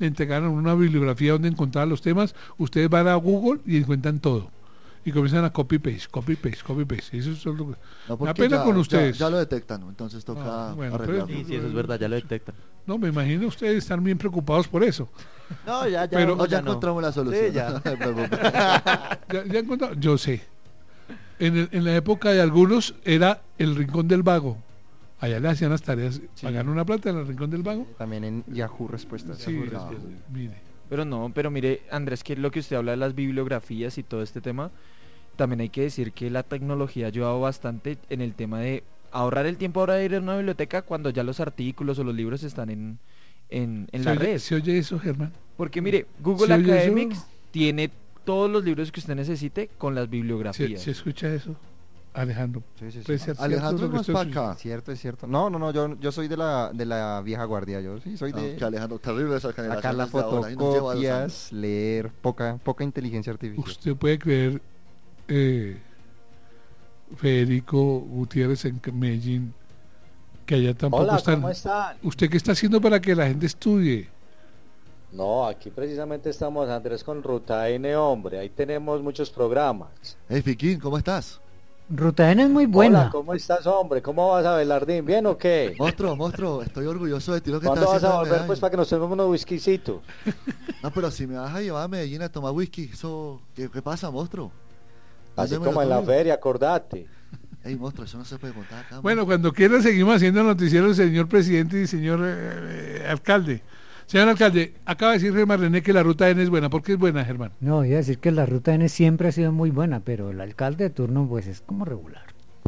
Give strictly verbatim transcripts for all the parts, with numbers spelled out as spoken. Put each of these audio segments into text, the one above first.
le entregaron una bibliografía donde encontrar los temas, ustedes van a Google y encuentran todo. Y comienzan a copy-paste, copy-paste, copy-paste. Eso es lo que... No, me da pena ya, con ustedes. Ya, ya lo detectan, entonces toca ah, bueno, arreglarlo. Sí, sí, eso es verdad, ya lo detectan. No, me imagino ustedes están bien preocupados por eso. No, ya, ya. Pero no, ya, ya no. encontramos la solución. Sí, ya. No te preocupes. ya, ya encontramos, yo sé. En, el, en la época de algunos era el Rincón del Vago. Allá le hacían las tareas, Sí. pagan una plata en el Rincón del Vago. También en Yahoo Respuestas. Sí, Yahoo es- Respuestas. mire. Pero no, pero mire, Andrés, que lo que usted habla de las bibliografías y todo este tema, también hay que decir que la tecnología ha ayudado bastante en el tema de ahorrar el tiempo ahora de ir a una biblioteca cuando ya los artículos o los libros están en, en, en ¿Se la oye- red. ¿Se oye eso, Germán? Porque mire, Google ¿Se oye Academics eso? tiene todos los libros que usted necesite con las ¿Se, bibliografías. se escucha eso, Alejandro? Sí, sí, sí. ¿Puede ser cierto Alejandro lo que no es estoy para escuchando? acá. Cierto, es cierto. No, no, no, yo, yo soy de la, de la vieja guardia. Yo sí soy No, de que Alejandro, terrible esa generación. sacar las de ahora, y nos lleva dos años. fotocopias, leer, poca, poca inteligencia artificial. Usted puede creer, eh, Federico Gutiérrez en Medellín, que allá tampoco Hola, están. ¿cómo están? ¿Usted qué está haciendo para que la gente estudie? No, aquí precisamente estamos, Andrés, con Ruta N, hombre. Ahí tenemos muchos programas. Hey, Fiquín, ¿cómo estás? Ruta N es muy buena. Hola, ¿cómo estás, hombre? ¿Cómo vas a Belardín? ¿Bien o qué? Monstruo, monstruo, estoy orgulloso de ti lo que estás ¿Cuándo vas haciendo. a en volver, Medellín. pues, para que nos tomemos unos whiskycitos? No, pero si me vas a llevar a Medellín a tomar whisky, eso... ¿Qué, qué pasa, monstruo? Así ¿Dónde me como lo en la tomo? feria, acordate. Ey, monstruo, eso no se puede contar acá. Bueno, cuando quiera seguimos haciendo noticieros, señor presidente y señor eh, eh, alcalde. Señor alcalde, acaba de decir Germán René que la ruta N es buena. ¿Por qué es buena, Germán? No, iba a decir que la Ruta N siempre ha sido muy buena, pero el alcalde de turno pues es como regular.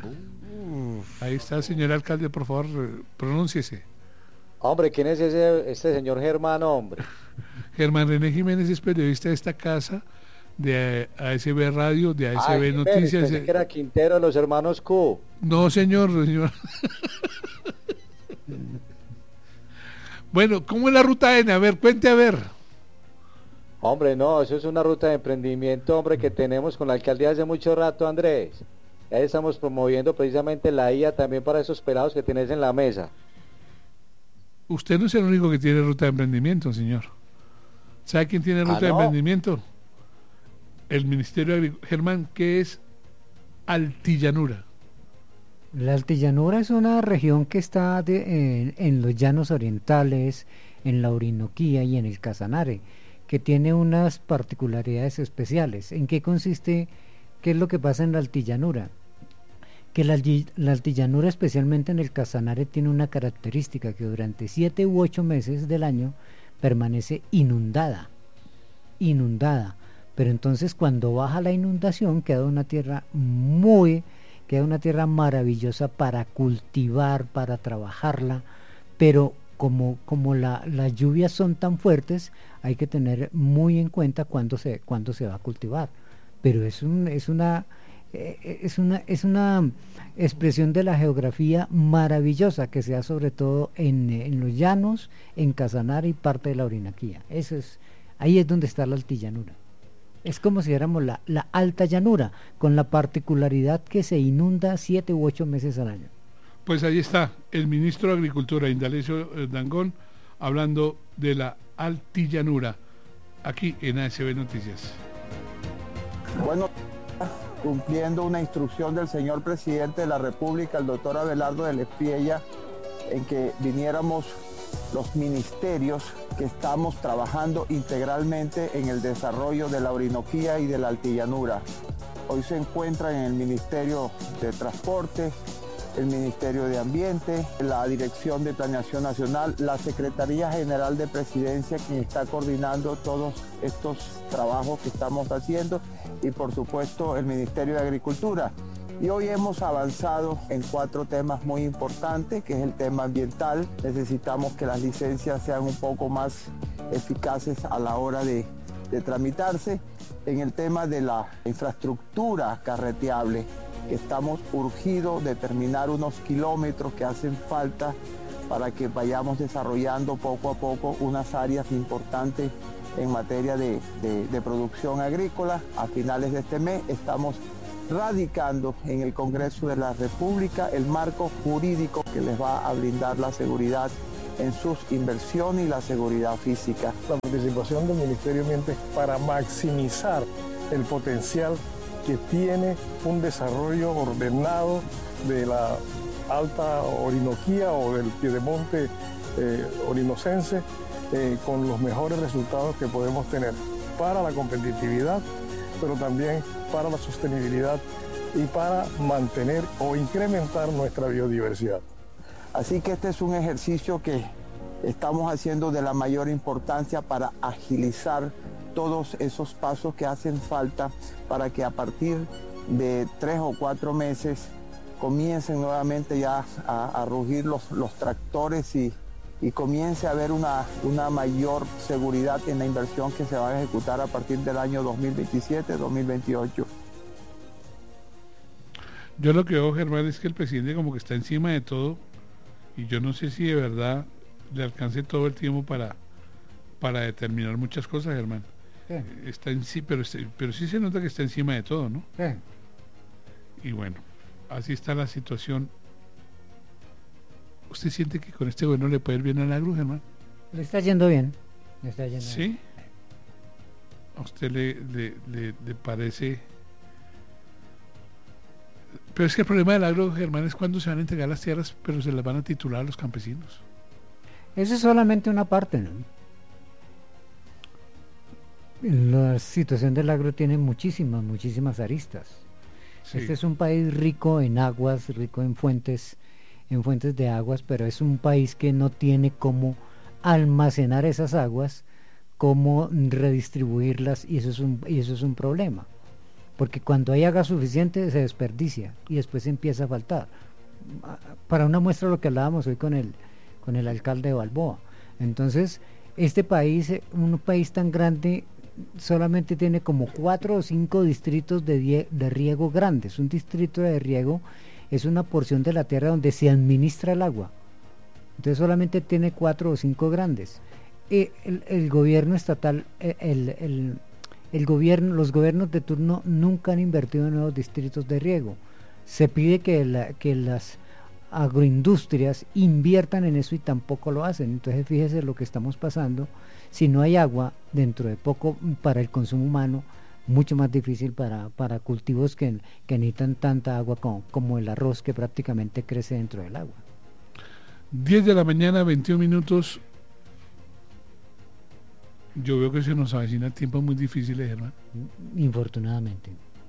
Ahí está, señor alcalde, por favor, eh, pronúnciese. Hombre, ¿quién es ese, este señor Germán, hombre? Germán René Jiménez es periodista de esta casa, de eh, A S B Radio, de A S B Ay, Noticias. pensé eh, que era Quintero de los hermanos Q. No, señor, señor. Bueno, ¿cómo es la ruta N? A ver, cuente a ver. Hombre, no, eso es una ruta de emprendimiento, hombre, que tenemos con la alcaldía hace mucho rato, Andrés. Ahí estamos promoviendo precisamente la I A también para esos pelados que tenés en la mesa. Usted no es el único que tiene ruta de emprendimiento, señor. ¿Sabe quién tiene ruta Ah, de ¿no? emprendimiento? El Ministerio de Agricultura. Germán, ¿qué es altillanura? La Altillanura es una región que está de- en, en los llanos orientales, en la Orinoquía y en el Casanare, que tiene unas particularidades especiales. ¿En qué consiste? ¿Qué es lo que pasa en la Altillanura? Que la, alti- la Altillanura, especialmente en el Casanare, tiene una característica que durante siete u ocho meses del año permanece inundada, inundada. Pero entonces cuando baja la inundación queda una tierra muy, queda una tierra maravillosa para cultivar, para trabajarla, pero como, como la, las lluvias son tan fuertes, hay que tener muy en cuenta cuándo se, cuándo se va a cultivar. Pero es, un, es, una, eh, es, una, es una expresión de la geografía maravillosa que se da sobre todo en, en los llanos, en Casanare y parte de la Orinoquía. Eso es, ahí es donde está la altillanura. Es como si éramos la, la alta llanura, con la particularidad que se inunda siete u ocho meses al año. Pues ahí está el ministro de Agricultura, Indalecio eh, Dangond, hablando de la altillanura, aquí en A S B Noticias. Bueno, cumpliendo una instrucción del señor presidente de la República, el doctor Abelardo de la Espriella, en que viniéramos los ministerios que estamos trabajando integralmente en el desarrollo de la Orinoquía y de la Altillanura. Hoy se encuentran en el Ministerio de Transporte, el Ministerio de Ambiente, la Dirección de Planeación Nacional, la Secretaría General de Presidencia, quien está coordinando todos estos trabajos que estamos haciendo, y por supuesto el Ministerio de Agricultura. Y hoy hemos avanzado en cuatro temas muy importantes, que es el tema ambiental. Necesitamos que las licencias sean un poco más eficaces a la hora de, de tramitarse. En el tema de la infraestructura carreteable, que estamos urgidos de terminar unos kilómetros que hacen falta para que vayamos desarrollando poco a poco unas áreas importantes en materia de, de, de producción agrícola. A finales de este mes estamos radicando en el Congreso de la República el marco jurídico que les va a brindar la seguridad en sus inversiones y la seguridad física. La participación del Ministerio de Ambiente es para maximizar el potencial que tiene un desarrollo ordenado de la Alta Orinoquía o del Piedemonte eh, orinocense eh, con los mejores resultados que podemos tener para la competitividad, pero también para la sostenibilidad y para mantener o incrementar nuestra biodiversidad. Así que este es un ejercicio que estamos haciendo de la mayor importancia para agilizar todos esos pasos que hacen falta para que a partir de tres o cuatro meses comiencen nuevamente ya a, a rugir los, los tractores y, y comience a haber una, una mayor seguridad en la inversión que se va a ejecutar a partir del año dos mil veintisiete dos mil veintiocho. Yo lo que veo, Germán, es que el presidente como que está encima de todo y yo no sé si de verdad le alcance todo el tiempo para, para determinar muchas cosas, Germán. Sí. Está en sí, pero, pero sí se nota que está encima de todo, ¿no? Sí. Y bueno, así está la situación. ¿Usted siente que con este gobierno le puede ir bien al agro, Germán? Le está yendo bien. Le está yendo ¿Sí? bien. ¿A usted le, le, le, le parece? Pero es que el problema del agro, Germán, es cuando se van a entregar las tierras, pero se las van a titular a los campesinos. Eso es solamente una parte, ¿no? La situación del agro tiene muchísimas, muchísimas aristas. Sí. Este es un país rico en aguas, rico en fuentes, en fuentes de aguas, pero es un país que no tiene cómo almacenar esas aguas, cómo redistribuirlas, y eso es un, y eso es un problema. Porque cuando hay agua suficiente se desperdicia y después empieza a faltar. Para una muestra lo que hablábamos hoy con el, con el alcalde de Balboa. Entonces, este país, un país tan grande, solamente tiene como cuatro o cinco distritos de, die, de riego grandes. Un distrito de riego es una porción de la tierra donde se administra el agua. Entonces solamente tiene cuatro o cinco grandes. Eh, el, el gobierno estatal, el, el, el gobierno, los gobiernos de turno nunca han invertido en nuevos distritos de riego. Se pide que, la, que las agroindustrias inviertan en eso y tampoco lo hacen. Entonces fíjese lo que estamos pasando. Si no hay agua dentro de poco para el consumo humano, mucho más difícil para, para cultivos que, que necesitan tanta agua como, como el arroz, que prácticamente crece dentro del agua. diez de la mañana, veintiún minutos. Yo veo que se nos avecina tiempos muy difíciles, Germán. Infortunadamente.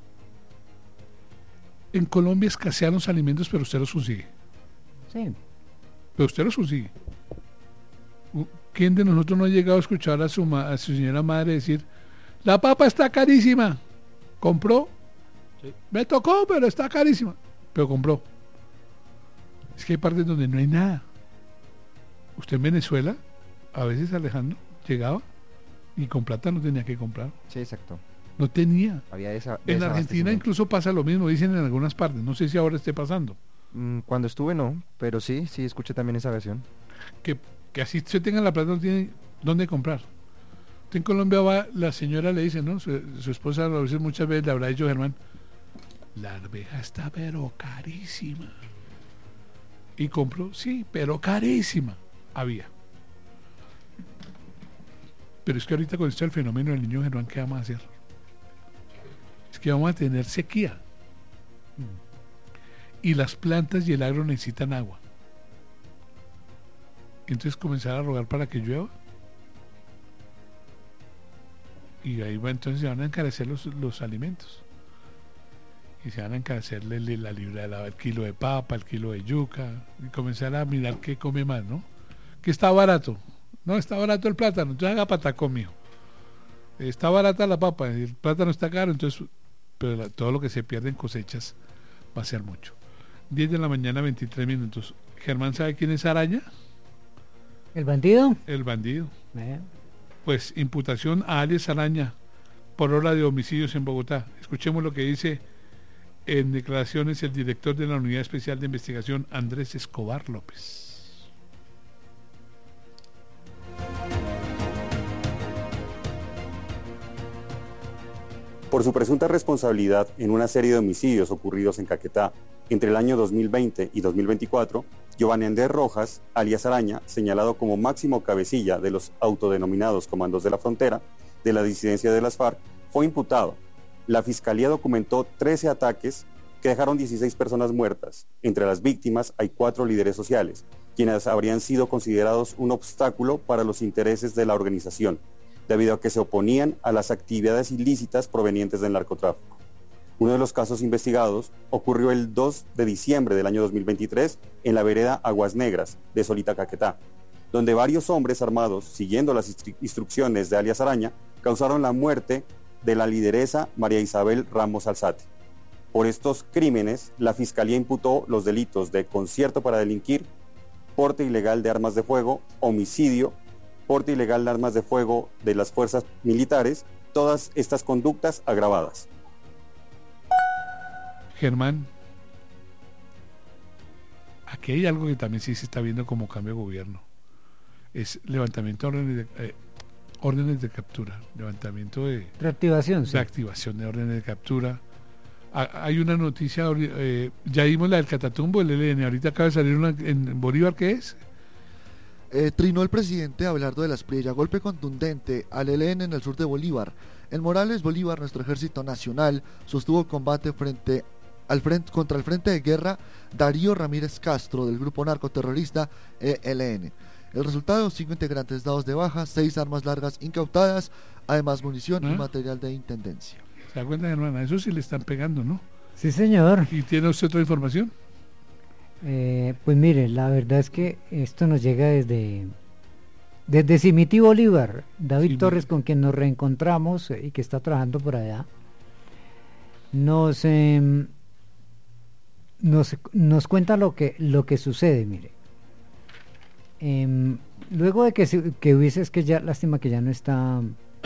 En Colombia escasean los alimentos, pero usted los consigue. Sí. Pero usted los consigue. ¿Quién de nosotros no ha llegado a escuchar a su, a su señora madre decir: la papa está carísima? ¿Compró? Sí. Me tocó, pero está carísima. Pero compró. Es que hay partes donde no hay nada. Usted en Venezuela, a veces, Alejandro, llegaba y con plata no tenía que comprar. Sí, exacto. No tenía. Había esa, en Argentina incluso pasa lo mismo, dicen en algunas partes. No sé si ahora esté pasando. Mm, cuando estuve no, pero sí, sí escuché también esa versión. Que, que así se tenga la plata, no tiene dónde comprar. Usted en Colombia va, la señora le dice, ¿no? Su, su esposa a veces, muchas veces le habrá dicho, Germán, la arveja está pero carísima. Y compró, sí, pero carísima. Había. Pero es que ahorita con esto el fenómeno del niño Germán, ¿qué vamos a hacer? Es que vamos a tener sequía. Y las plantas y el agro necesitan agua. Entonces comenzar a rogar para que llueva. Y ahí va, entonces se van a encarecer los, los alimentos. Y se van a encarecerle la libra, el kilo de papa, el kilo de yuca. Y comenzar a mirar qué come más, ¿no? Que está barato. No, está barato el plátano, entonces haga patacón, mijo. Está barata la papa, el plátano está caro, entonces, pero la, todo lo que se pierde en cosechas va a ser mucho. diez de la mañana, veintitrés minutos. Germán, ¿sabe quién es Araña? ¿El bandido? El bandido. Eh. Pues imputación a alias Araña por hora de homicidios en Bogotá. Escuchemos lo que dice en declaraciones el director de la Unidad Especial de Investigación, Andrés Escobar López. por su presunta responsabilidad en una serie de homicidios ocurridos en Caquetá entre el año dos mil veinte y dos mil veinticuatro, Giovanni Andrés Rojas, alias Araña, señalado como máximo cabecilla de los autodenominados Comandos de la Frontera de la disidencia de las FARC, fue imputado. La Fiscalía documentó trece ataques que dejaron dieciséis personas muertas. Entre las víctimas hay cuatro líderes sociales, quienes habrían sido considerados un obstáculo para los intereses de la organización, debido a que se oponían a las actividades ilícitas provenientes del narcotráfico. Uno de los casos investigados ocurrió el dos de diciembre del año dos mil veintitrés en la vereda Aguas Negras de Solita, Caquetá, donde varios hombres armados, siguiendo las instrucciones de alias Araña, causaron la muerte de la lideresa María Isabel Ramos Alzate. Por estos crímenes, la Fiscalía imputó los delitos de concierto para delinquir, porte ilegal de armas de fuego, homicidio, porte ilegal de armas de fuego de las fuerzas militares, todas estas conductas agravadas. Germán, aquí hay algo que también sí se está viendo como cambio de gobierno. Es levantamiento de órdenes de, eh, órdenes de captura, levantamiento de... Reactivación, de sí. activación de órdenes de captura. Ha, hay una noticia, eh, ya vimos la del Catatumbo, el E L N, ahorita acaba de salir una en Bolívar, ¿qué es? Eh, trinó el presidente Abelardo de la Espriella, golpe contundente al E L N en el sur de Bolívar. En Morales, Bolívar, nuestro ejército nacional sostuvo combate frente al frente, contra el frente de guerra Darío Ramírez Castro del grupo narcoterrorista E L N. El resultado, cinco integrantes dados de baja, seis armas largas incautadas, además munición ¿Ah? y material de intendencia. ¿Se da cuenta, hermana? Eso sí le están pegando, ¿no? Sí, señor. ¿Y tiene usted otra información? Eh, pues mire, la verdad es que esto nos llega desde desde Cimití, Bolívar. David sí, Torres, con quien nos reencontramos eh, y que está trabajando por allá, nos eh, nos, nos cuenta lo que lo que sucede. Mire, eh, luego de que, que hubiese, es que ya, lástima que ya no está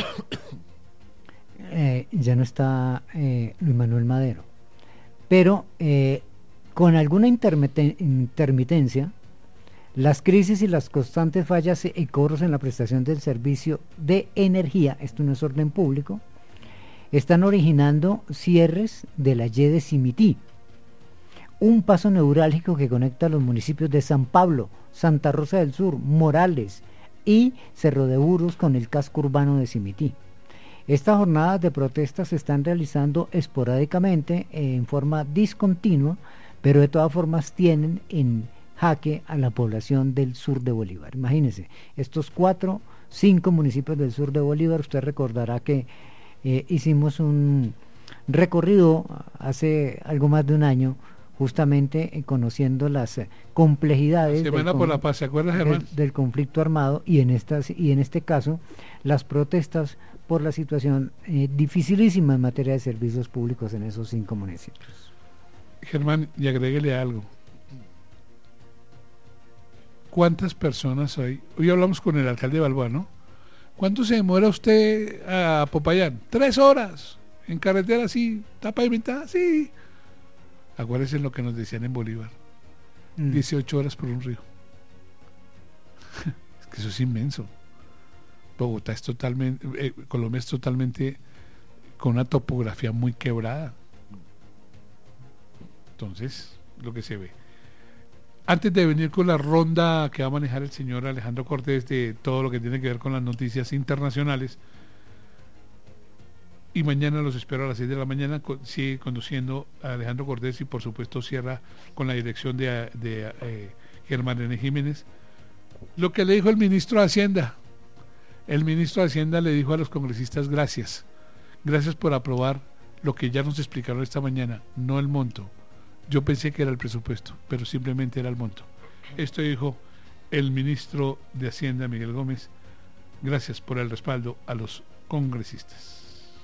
eh, ya no está eh, Luis Manuel Madero, pero eh, con alguna intermitencia, las crisis y las constantes fallas y cobros en la prestación del servicio de energía, esto no es orden público, están originando cierres de la Y de Cimití, un paso neurálgico que conecta los municipios de San Pablo, Santa Rosa del Sur, Morales y Cerro de Burros con el casco urbano de Cimití. Estas jornadas de protesta se están realizando esporádicamente en forma discontinua, pero de todas formas tienen en jaque a la población del sur de Bolívar. Imagínense, estos cuatro, cinco municipios del sur de Bolívar. Usted recordará que eh, hicimos un recorrido hace algo más de un año, justamente eh, conociendo las eh, complejidades Semana del, por la Paz, ¿se acuerda, Germán? Del, del conflicto armado y en estas y en este caso las protestas por la situación eh, dificilísima en materia de servicios públicos en esos cinco municipios. Germán, y agréguele algo. ¿Cuántas personas hay? Hoy hablamos con el alcalde de Balboa, ¿no? ¿Cuánto se demora usted a Popayán? Tres horas. En carretera, sí. ¿Está pavimentada? Sí. Acuérdense lo que nos decían en Bolívar. Mm. dieciocho horas por un río. Es que eso es inmenso. Bogotá es totalmente... Eh, Colombia es totalmente con una topografía muy quebrada. Entonces, lo que se ve. Antes de venir con la ronda que va a manejar el señor Alejandro Cortés de todo lo que tiene que ver con las noticias internacionales, y mañana los espero a las seis de la mañana, sigue conduciendo a Alejandro Cortés y por supuesto cierra con la dirección de, de eh, Germán René Jiménez. Lo que le dijo el ministro de Hacienda, el ministro de Hacienda le dijo a los congresistas gracias, gracias por aprobar lo que ya nos explicaron esta mañana, no el monto. Yo pensé que era el presupuesto, pero simplemente era el monto. Esto dijo el ministro de Hacienda, Miguel Gómez. Gracias por el respaldo a los congresistas.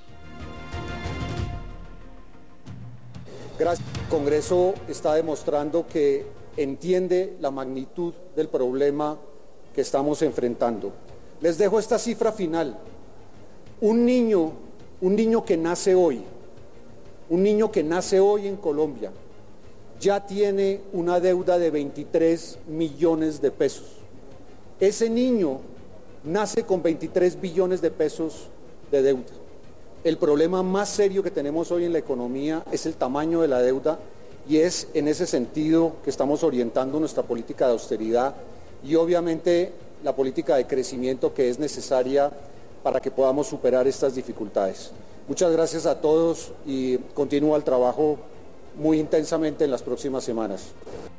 Gracias. El Congreso está demostrando que entiende la magnitud del problema que estamos enfrentando. Les dejo esta cifra final. Un niño, un niño que nace hoy, un niño que nace hoy en Colombia, ya tiene una deuda de veintitrés millones de pesos. Ese niño nace con veintitrés billones de pesos de deuda. el problema más serio que tenemos hoy en la economía es el tamaño de la deuda y es en ese sentido que estamos orientando nuestra política de austeridad y obviamente la política de crecimiento que es necesaria para que podamos superar estas dificultades. Muchas gracias a todos y continúa el trabajo muy intensamente en las próximas semanas.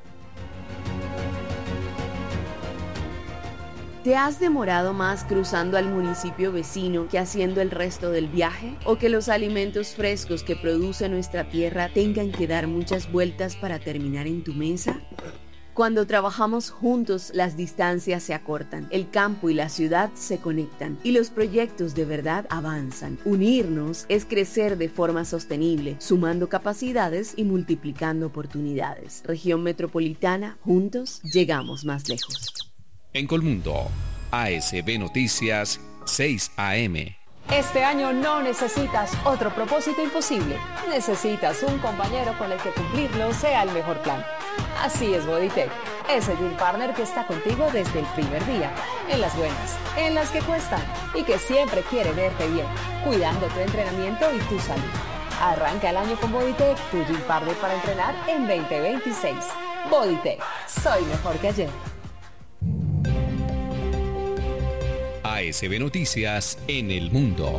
¿Te has demorado más cruzando al municipio vecino que haciendo el resto del viaje? ¿O que los alimentos frescos que produce nuestra tierra tengan que dar muchas vueltas para terminar en tu mesa? Cuando trabajamos juntos, las distancias se acortan, el campo y la ciudad se conectan y los proyectos de verdad avanzan. Unirnos es crecer de forma sostenible, sumando capacidades y multiplicando oportunidades. Región Metropolitana, juntos llegamos más lejos. En Colmundo, A S B Noticias, seis A M. Este año no necesitas otro propósito imposible. Necesitas un compañero con el que cumplirlo sea el mejor plan. Así es Bodytech, ese Gym Partner que está contigo desde el primer día, en las buenas, en las que cuestan y que siempre quiere verte bien, cuidando tu entrenamiento y tu salud. Arranca el año con Bodytech, tu Gym Partner para entrenar en veinte veintiséis. Bodytech, soy mejor que ayer. A S B Noticias en el mundo.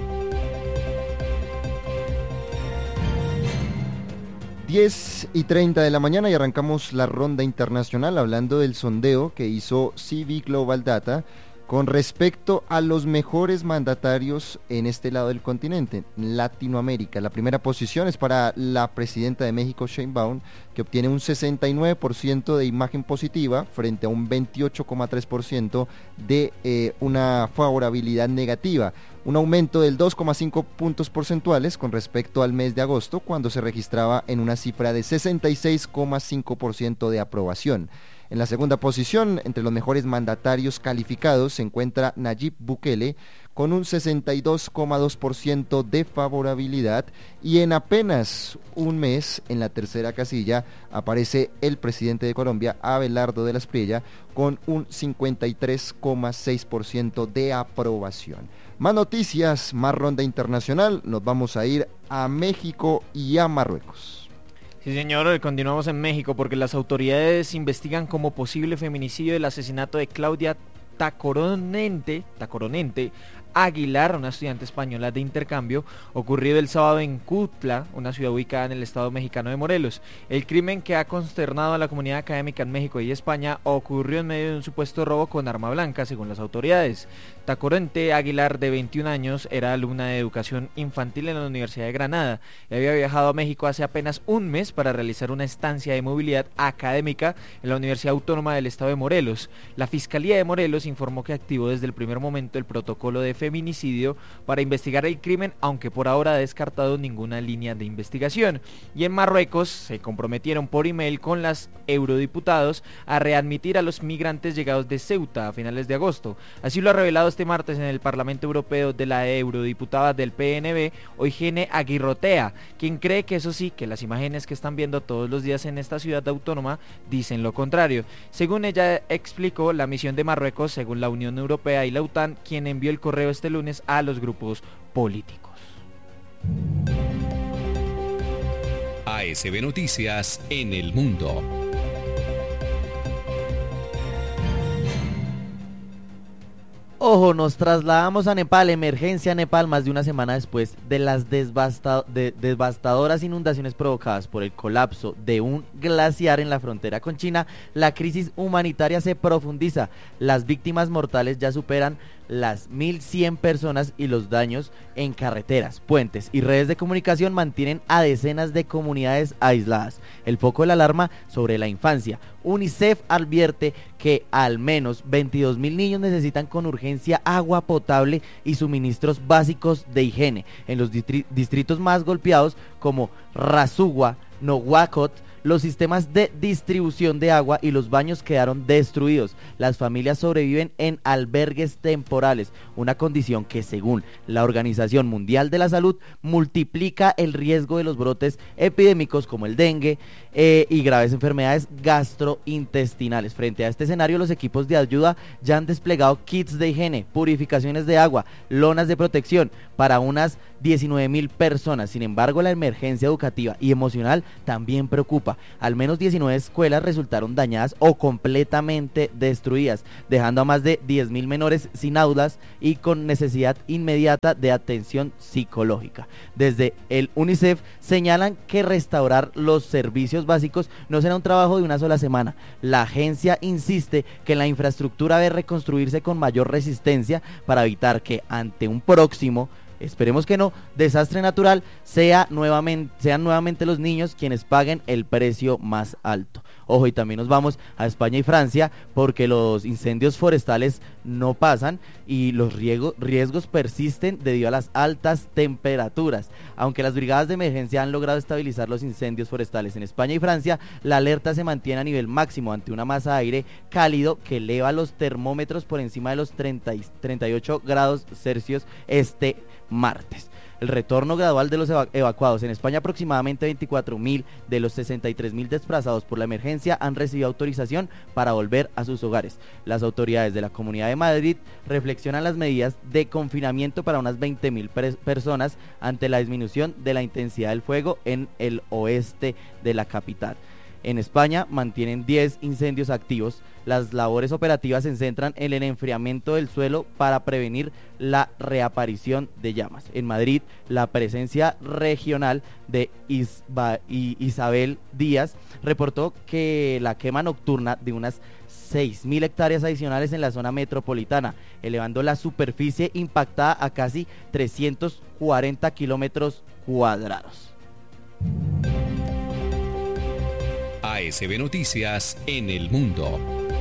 diez y treinta de la mañana y arrancamos la ronda internacional hablando del sondeo que hizo C V Global Data con respecto a los mejores mandatarios en este lado del continente, Latinoamérica. La primera posición es para la presidenta de México, Sheinbaum, que obtiene un sesenta y nueve por ciento de imagen positiva frente a un veintiocho coma tres por ciento de eh, una favorabilidad negativa, un aumento del dos coma cinco puntos porcentuales con respecto al mes de agosto, cuando se registraba en una cifra de sesenta y seis coma cinco por ciento de aprobación. En la segunda posición, entre los mejores mandatarios calificados, se encuentra Nayib Bukele con un sesenta y dos coma dos por ciento de favorabilidad, y en apenas un mes, en la tercera casilla, aparece el presidente de Colombia, Abelardo de la Espriella, con un cincuenta y tres coma seis por ciento de aprobación. Más noticias, más ronda internacional, nos vamos a ir a México y a Marruecos. Sí, señor, continuamos en México porque las autoridades investigan como posible feminicidio el asesinato de Claudia Tacoronente, Tacoronente Aguilar, una estudiante española de intercambio, ocurrido el sábado en Cutla, una ciudad ubicada en el estado mexicano de Morelos. El crimen, que ha consternado a la comunidad académica en México y España, ocurrió en medio de un supuesto robo con arma blanca, según las autoridades. Tacoronente Aguilar, de veintiún años, era alumna de educación infantil en la Universidad de Granada y había viajado a México hace apenas un mes para realizar una estancia de movilidad académica en la Universidad Autónoma del estado de Morelos. La Fiscalía de Morelos informó que activó desde el primer momento el protocolo de feminicidio para investigar el crimen, aunque por ahora ha descartado ninguna línea de investigación. Y en Marruecos se comprometieron por email con las eurodiputados a readmitir a los migrantes llegados de Ceuta a finales de agosto. Así lo ha revelado este martes en el Parlamento Europeo de la eurodiputada del P N V, Oihene Aguirrotea, quien cree que eso sí, que las imágenes que están viendo todos los días en esta ciudad autónoma dicen lo contrario. Según ella explicó, la misión de Marruecos, según la Unión Europea y la OTAN, quien envió el correo este lunes a los grupos políticos. A S B Noticias en el mundo. Ojo, nos trasladamos a Nepal, emergencia Nepal, más de una semana después de las devasta- de devastadoras inundaciones provocadas por el colapso de un glaciar en la frontera con China. La crisis humanitaria se profundiza, las víctimas mortales ya superan las mil cien personas y los daños en carreteras, puentes y redes de comunicación mantienen a decenas de comunidades aisladas. El foco de la alarma sobre la infancia. UNICEF advierte que al menos veintidós mil niños necesitan con urgencia agua potable y suministros básicos de higiene. En los distri- distritos más golpeados como Razugua, Nohuacot, los sistemas de distribución de agua y los baños quedaron destruidos. Las familias sobreviven en albergues temporales, una condición que según la Organización Mundial de la Salud multiplica el riesgo de los brotes epidémicos como el dengue eh, y graves enfermedades gastrointestinales. Frente a este escenario, los equipos de ayuda ya han desplegado kits de higiene, purificaciones de agua, lonas de protección para unas diecinueve mil personas. Sin embargo, la emergencia educativa y emocional también preocupa. Al menos diecinueve escuelas resultaron dañadas o completamente destruidas, dejando a más de diez mil menores sin aulas y con necesidad inmediata de atención psicológica. Desde el UNICEF señalan que restaurar los servicios básicos no será un trabajo de una sola semana. La agencia insiste que la infraestructura debe reconstruirse con mayor resistencia para evitar que ante un próximo, esperemos que no, desastre natural, sea nuevamente, sean nuevamente los niños quienes paguen el precio más alto. Ojo, y también nos vamos a España y Francia porque los incendios forestales no pasan y los riesgos, riesgos persisten debido a las altas temperaturas. Aunque las brigadas de emergencia han logrado estabilizar los incendios forestales en España y Francia, la alerta se mantiene a nivel máximo ante una masa de aire cálido que eleva los termómetros por encima de los treinta, treinta y ocho grados Celsius este martes. El retorno gradual de los eva- evacuados en España, aproximadamente veinticuatro mil de los sesenta y tres mil desplazados por la emergencia han recibido autorización para volver a sus hogares. Las autoridades de la Comunidad de Madrid reflexionan las medidas de confinamiento para unas veinte mil per- personas ante la disminución de la intensidad del fuego en el oeste de la capital. En España mantienen diez incendios activos. Las labores operativas se centran en el enfriamiento del suelo para prevenir la reaparición de llamas. En Madrid, la presencia regional de Isba- y Isabel Díaz reportó que la quema nocturna de unas seis mil hectáreas adicionales en la zona metropolitana, elevando la superficie impactada a casi trescientos cuarenta kilómetros cuadrados. A S B Noticias en el mundo.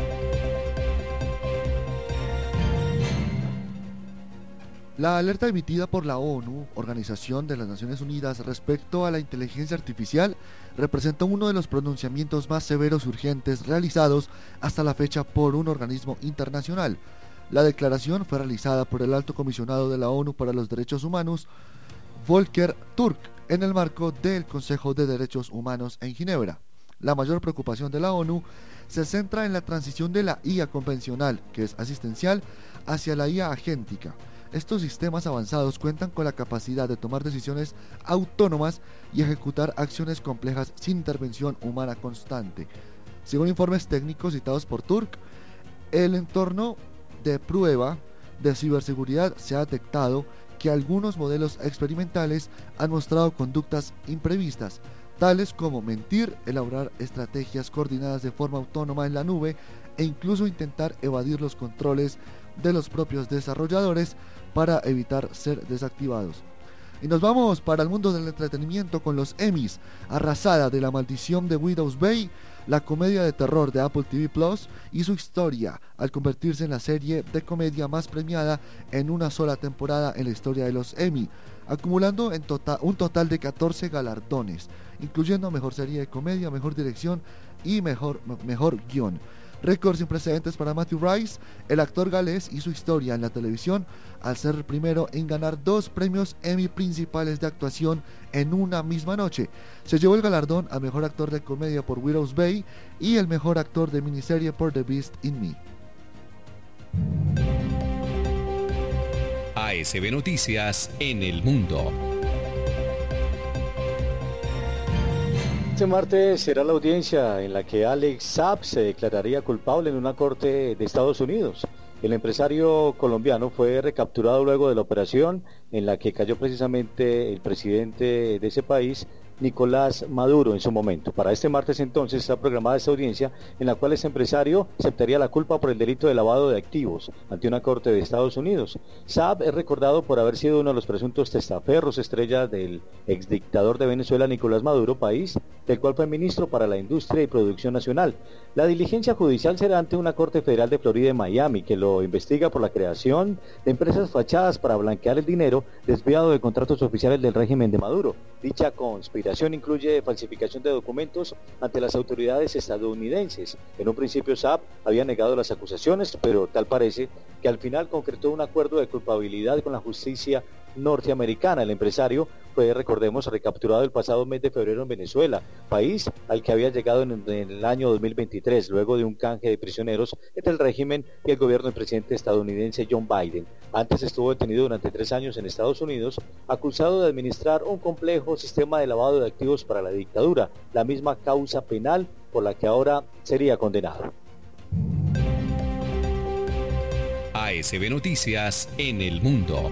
La alerta emitida por la ONU, Organización de las Naciones Unidas, respecto a la inteligencia artificial, representa uno de los pronunciamientos más severos y urgentes realizados hasta la fecha por un organismo internacional. La declaración fue realizada por el Alto Comisionado de la ONU para los Derechos Humanos, Volker Turk, en el marco del Consejo de Derechos Humanos en Ginebra. La mayor preocupación de la ONU se centra en la transición de la I A convencional, que es asistencial, hacia la I A agéntica. Estos sistemas avanzados cuentan con la capacidad de tomar decisiones autónomas y ejecutar acciones complejas sin intervención humana constante. Según informes técnicos citados por Turk, el entorno de prueba de ciberseguridad se ha detectado que algunos modelos experimentales han mostrado conductas imprevistas, tales como mentir, elaborar estrategias coordinadas de forma autónoma en la nube e incluso intentar evadir los controles de los propios desarrolladores para evitar ser desactivados. Y nos vamos para el mundo del entretenimiento con los Emmys. Arrasada de La Maldición de Widow's Bay, la comedia de terror de Apple T V Plus y su historia al convertirse en la serie de comedia más premiada en una sola temporada en la historia de los Emmy, acumulando en total, un total de catorce galardones, incluyendo mejor serie de comedia, mejor dirección y mejor, mejor guión. Récord sin precedentes para Matthew Rice, el actor galés, y su historia en la televisión al ser el primero en ganar dos premios Emmy principales de actuación en una misma noche. Se llevó el galardón a mejor actor de comedia por Widow's Bay y el mejor actor de miniserie por The Beast in Me. A S B Noticias en el mundo. Este martes será la audiencia en la que Alex Saab se declararía culpable en una corte de Estados Unidos. El empresario colombiano fue recapturado luego de la operación en la que cayó precisamente el presidente de ese país, Nicolás Maduro, en su momento. Para este martes entonces está programada esta audiencia en la cual este empresario aceptaría la culpa por el delito de lavado de activos ante una corte de Estados Unidos. Saab es recordado por haber sido uno de los presuntos testaferros estrella del exdictador de Venezuela, Nicolás Maduro, país del cual fue ministro para la Industria y Producción Nacional. La diligencia judicial será ante una corte federal de Florida en Miami, que lo investiga por la creación de empresas fachadas para blanquear el dinero desviado de contratos oficiales del régimen de Maduro. Dicha conspiración investigación incluye falsificación de documentos ante las autoridades estadounidenses. En un principio Saab había negado las acusaciones, pero tal parece que al final concretó un acuerdo de culpabilidad con la justicia norteamericana. El empresario fue, recordemos, recapturado el pasado mes de febrero en Venezuela, país al que había llegado en, en el año dos mil veintitrés, luego de un canje de prisioneros entre el régimen y el gobierno del presidente estadounidense John Biden. Antes estuvo detenido durante tres años en Estados Unidos, acusado de administrar un complejo sistema de lavado de activos para la dictadura, la misma causa penal por la que ahora sería condenado. A S B Noticias en el mundo.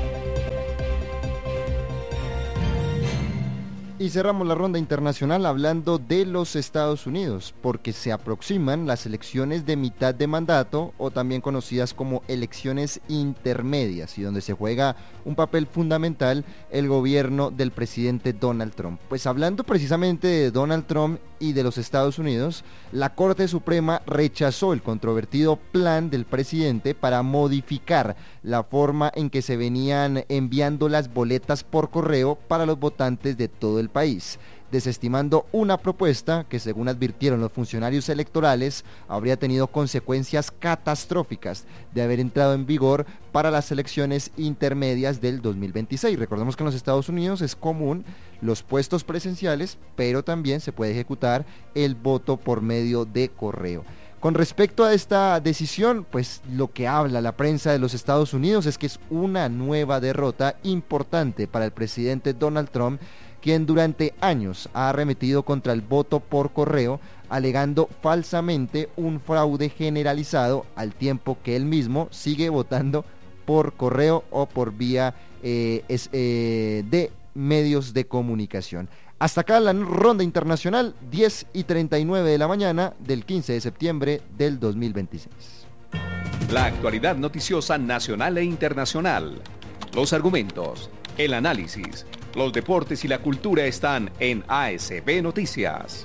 Y cerramos la ronda internacional hablando de los Estados Unidos, porque se aproximan las elecciones de mitad de mandato, o también conocidas como elecciones intermedias, y donde se juega un papel fundamental el gobierno del presidente Donald Trump. Pues hablando precisamente de Donald Trump y de los Estados Unidos, la Corte Suprema rechazó el controvertido plan del presidente para modificar la forma en que se venían enviando las boletas por correo para los votantes de todo el país, desestimando una propuesta que, según advirtieron los funcionarios electorales, habría tenido consecuencias catastróficas de haber entrado en vigor para las elecciones intermedias del dos mil veintiséis. Recordemos que en los Estados Unidos es común los puestos presenciales, pero también se puede ejecutar el voto por medio de correo. Con respecto a esta decisión, pues lo que habla la prensa de los Estados Unidos es que es una nueva derrota importante para el presidente Donald Trump, quien durante años ha arremetido contra el voto por correo, alegando falsamente un fraude generalizado, al tiempo que él mismo sigue votando por correo o por vía eh, es, eh, de medios de comunicación. Hasta acá la ronda internacional, diez y treinta y nueve de la mañana del quince de septiembre del dos mil veintiséis. La actualidad noticiosa nacional e internacional, los argumentos, el análisis, los deportes y la cultura están en A S B Noticias.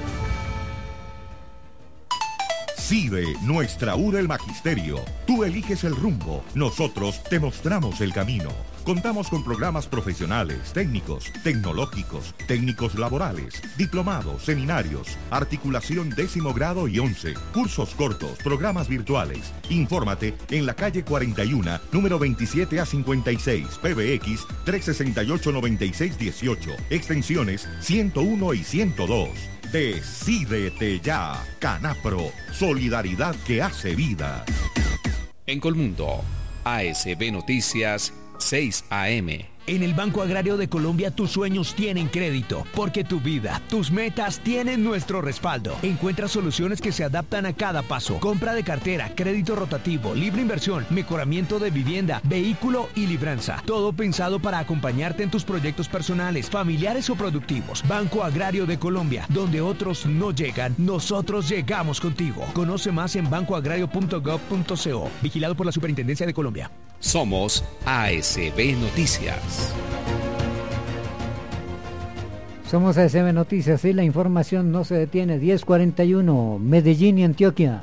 CIDE, nuestra U del Magisterio. Tú eliges el rumbo, nosotros te mostramos el camino. Contamos con programas profesionales, técnicos, tecnológicos, técnicos laborales, diplomados, seminarios, articulación décimo grado y once, cursos cortos, programas virtuales. Infórmate en la calle cuarenta y uno, número veintisiete a cincuenta y seis, P B X tres seis ocho, nueve seis uno ocho, extensiones ciento uno y ciento dos. Decídete ya, Canapro, solidaridad que hace vida. En Colmundo, A S B Noticias, seis A M. En el Banco Agrario de Colombia tus sueños tienen crédito, porque tu vida, tus metas tienen nuestro respaldo. Encuentra soluciones que se adaptan a cada paso. Compra de cartera, crédito rotativo, libre inversión, mejoramiento de vivienda, vehículo y libranza. Todo pensado para acompañarte en tus proyectos personales, familiares o productivos. Banco Agrario de Colombia, donde otros no llegan, nosotros llegamos contigo. Conoce más en banco agrario punto gov punto co. Vigilado por la Superintendencia de Colombia. Somos A S B Noticias. Somos A S B Noticias y la información no se detiene. diez cuarenta y uno, Medellín y Antioquia.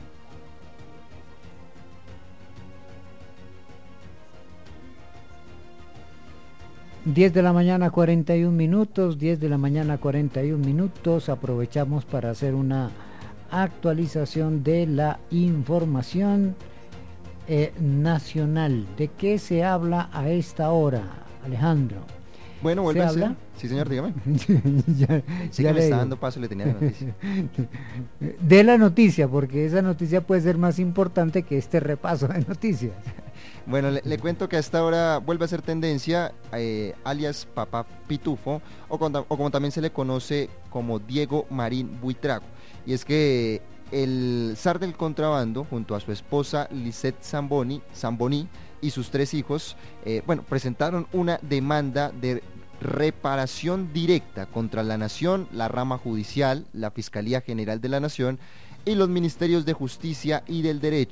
diez de la mañana cuarenta y un minutos, diez de la mañana cuarenta y un minutos. Aprovechamos para hacer una actualización de la información eh, nacional. ¿De qué se habla a esta hora, Alejandro? Bueno, vuelve a ser. Sí, señor, dígame. ya, sí, ya que me está dando paso, le tenía la noticia. De la noticia, porque esa noticia puede ser más importante que este repaso de noticias. Bueno, le, le cuento que a esta hora vuelve a ser tendencia, eh, alias Papá Pitufo, o, con, o como también se le conoce como Diego Marín Buitrago. Y es que el zar del contrabando, junto a su esposa Lisette Zamboni, Zamboni y sus tres hijos, eh, bueno, presentaron una demanda de reparación directa contra la Nación, la rama judicial, la Fiscalía General de la Nación y los Ministerios de Justicia y del Derecho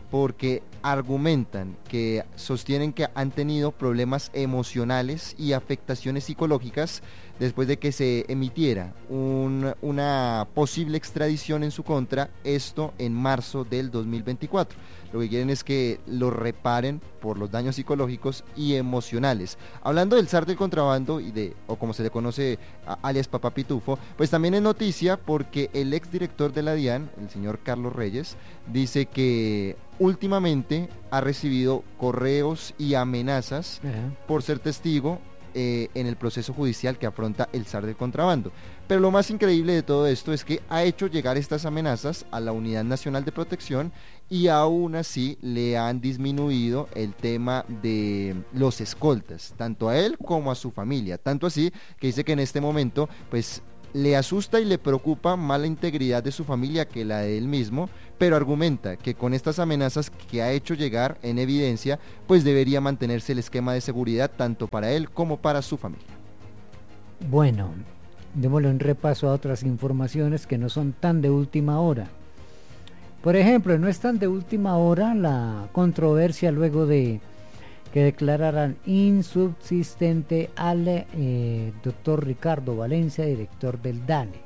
porque argumentan que sostienen que han tenido problemas emocionales y afectaciones psicológicas después de que se emitiera un, una posible extradición en su contra, esto en marzo del dos mil veinticuatro. Lo que quieren es que lo reparen por los daños psicológicos y emocionales. Hablando del zar del contrabando y de, o como se le conoce, a, alias Papá Pitufo, pues también es noticia porque el exdirector de la DIAN, el señor Carlos Reyes, dice que últimamente ha recibido correos y amenazas uh-huh. por ser testigo eh, en el proceso judicial que afronta el zar del contrabando. Pero lo más increíble de todo esto es que ha hecho llegar estas amenazas a la Unidad Nacional de Protección y aún así le han disminuido el tema de los escoltas, tanto a él como a su familia, tanto así que dice que en este momento pues le asusta y le preocupa más la integridad de su familia que la de él mismo, pero argumenta que con estas amenazas que ha hecho llegar en evidencia, pues debería mantenerse el esquema de seguridad tanto para él como para su familia. Bueno, démosle un repaso a otras informaciones que no son tan de última hora. Por ejemplo, no es tan de última hora la controversia luego de que declararan insubsistente al eh, doctor Ricardo Valencia, director del DANE.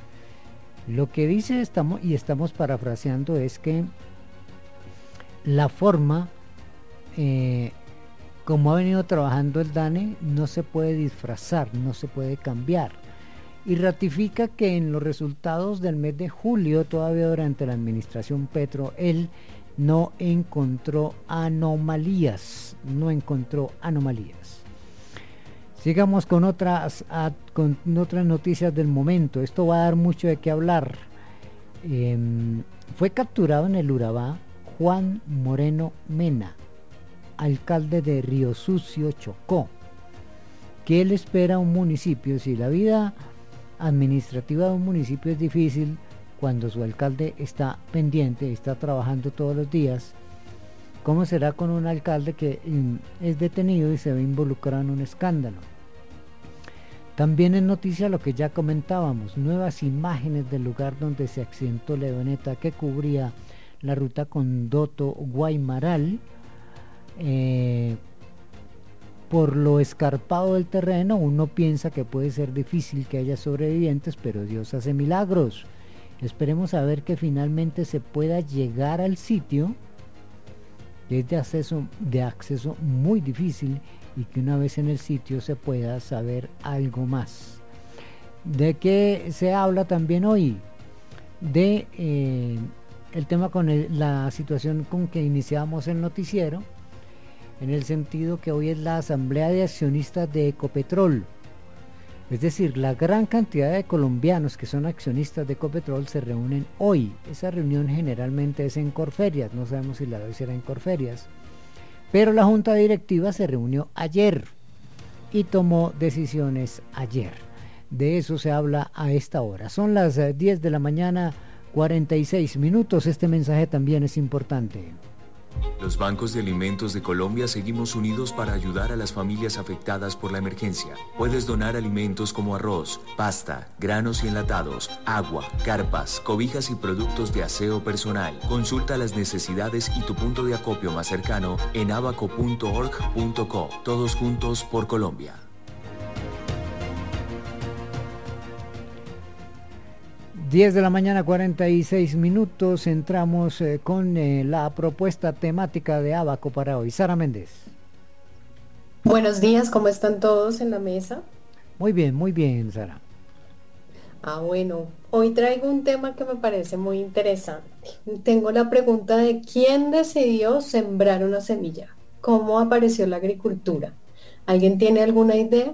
Lo que dice, estamos, y estamos parafraseando, es que la forma eh, como ha venido trabajando el DANE no se puede disfrazar, no se puede cambiar. Y ratifica que en los resultados del mes de julio, todavía durante la administración Petro, él no encontró anomalías, no encontró anomalías. Sigamos con otras, a, con otras noticias del momento. Esto va a dar mucho de qué hablar. Eh, fue capturado en el Urabá Juan Moreno Mena, alcalde de Río Sucio, Chocó. ¿Qué le espera a un municipio si la vida administrativa de un municipio es difícil cuando su alcalde está pendiente, está trabajando todos los días? ¿Cómo será con un alcalde que es detenido y se ve involucrado en un escándalo? También es noticia lo que ya comentábamos, nuevas imágenes del lugar donde se accidentó la avioneta que cubría la ruta Condoto-Guaymaral. Eh, por lo escarpado del terreno, uno piensa que puede ser difícil que haya sobrevivientes, pero Dios hace milagros. Esperemos a ver que finalmente se pueda llegar al sitio, que es de acceso, de acceso muy difícil, y que una vez en el sitio se pueda saber algo más. ¿De qué se habla también hoy? De eh, el tema con el, la situación con que iniciamos el noticiero, en el sentido que hoy es la asamblea de accionistas de Ecopetrol. Es decir, la gran cantidad de colombianos que son accionistas de Ecopetrol se reúnen hoy. Esa reunión generalmente es en Corferias, no sabemos si la de hoy será en Corferias, pero la junta directiva se reunió ayer y tomó decisiones ayer. De eso se habla a esta hora. Son las diez de la mañana, cuarenta y seis minutos. Este mensaje también es importante. Los bancos de alimentos de Colombia seguimos unidos para ayudar a las familias afectadas por la emergencia. Puedes donar alimentos como arroz, pasta, granos y enlatados, agua, carpas, cobijas y productos de aseo personal. Consulta las necesidades y tu punto de acopio más cercano en abaco punto org punto co. Todos juntos por Colombia. diez de la mañana, cuarenta y seis minutos. Entramos eh, con eh, la propuesta temática de Abaco para hoy. Sara Méndez. Buenos días, ¿cómo están todos en la mesa? Muy bien, muy bien, Sara. Ah, bueno, hoy traigo un tema que me parece muy interesante. Tengo la pregunta de quién decidió sembrar una semilla. ¿Cómo apareció la agricultura? ¿Alguien tiene alguna idea?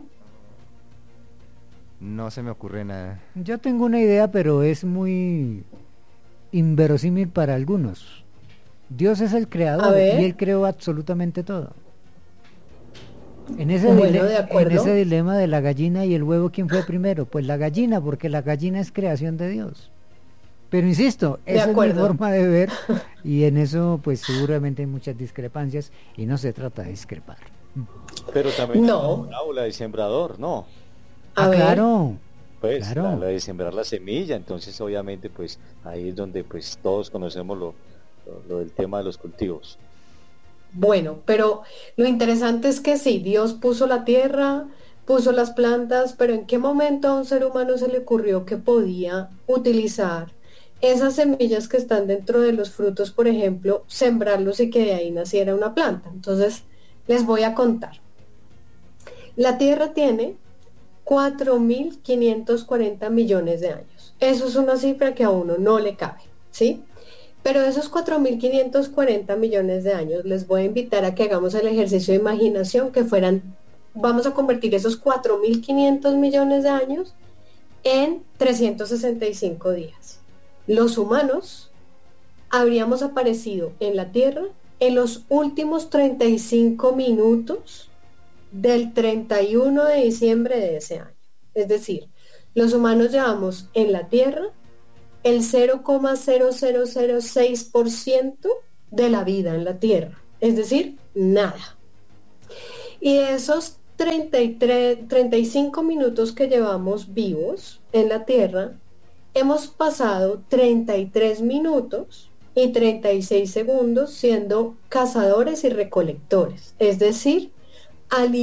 No se me ocurre nada. Yo tengo una idea, pero es muy inverosímil para algunos. Dios es el creador y Él creó absolutamente todo. En ese, bueno, dile- de acuerdo. en ese dilema de la gallina y el huevo, ¿quién fue primero? Pues la gallina, porque la gallina es creación de Dios. Pero insisto, De esa es mi acuerdo. forma de ver, y en eso pues seguramente hay muchas discrepancias, y no se trata de discrepar. Pero también No. hay una aula de sembrador, ¿no? Ah, claro. Pues Claro. la, la de sembrar la semilla, entonces obviamente pues ahí es donde pues todos conocemos lo, lo, lo del tema de los cultivos. Bueno, pero lo interesante es que sí, Dios puso la tierra, puso las plantas, pero ¿en qué momento a un ser humano se le ocurrió que podía utilizar esas semillas que están dentro de los frutos, por ejemplo, sembrarlos y que de ahí naciera una planta? Entonces, les voy a contar. La tierra tiene cuatro mil quinientos cuarenta millones de años. Eso es una cifra que a uno no le cabe, ¿sí? Pero de esos cuatro mil quinientos cuarenta millones de años, les voy a invitar a que hagamos el ejercicio de imaginación, que fueran, vamos a convertir esos cuatro mil quinientos millones de años en trescientos sesenta y cinco días. Los humanos habríamos aparecido en la Tierra en los últimos treinta y cinco minutos del treinta y uno de diciembre de ese año. Es decir, los humanos llevamos en la Tierra el cero coma cero cero cero seis por ciento de la vida en la Tierra, es decir, nada. Y de esos treinta y tres, treinta y cinco minutos que llevamos vivos en la Tierra, hemos pasado treinta y tres minutos y treinta y seis segundos siendo cazadores y recolectores, es decir,